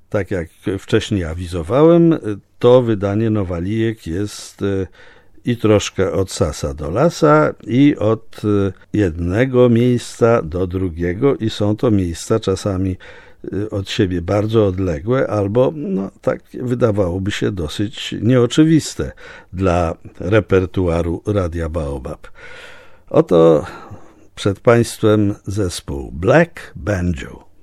Tak jak wcześniej awizowałem, to wydanie Nowalijek jest i troszkę od sasa do lasa i od jednego miejsca do drugiego i są to miejsca czasami od siebie bardzo odległe albo, tak wydawałoby się, dosyć nieoczywiste dla repertuaru Radia Baobab. Oto przed Państwem zespół Black Banjo.